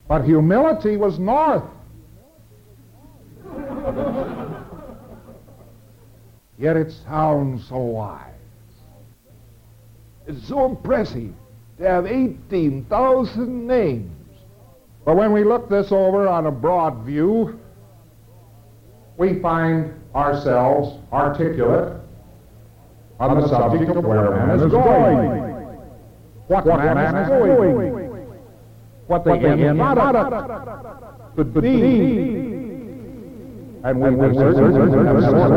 But humility was north. Yet it sounds so wise. It's so impressive to have 18,000 names. But when we look this over on a broad view, we find ourselves articulate on the subject of where man is going. What man is doing. What the end product could be. And we